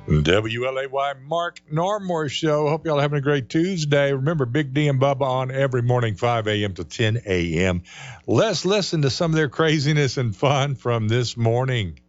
WLAY Mark Normore Show. Hope y'all are having a great Tuesday. Remember, Big D and Bubba on every morning, 5 a.m. to 10 a.m. Let's listen to some of their craziness and fun from this morning.